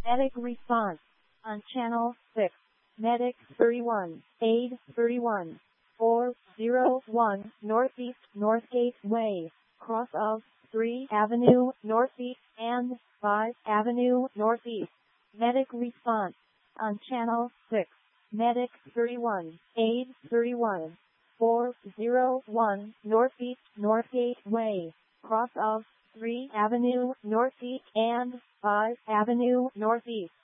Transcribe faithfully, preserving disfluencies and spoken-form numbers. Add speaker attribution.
Speaker 1: Medic response. On channel six. Medic thirty-one, aid thirty-one, four oh one, Northeast Northgate Way, cross of three Avenue Northeast and five Avenue Northeast. Medic response. On channel six. Medic thirty-one, aid thirty-one, four oh one, Northeast Northgate Way, cross of three Avenue Northeast and five Avenue Northeast.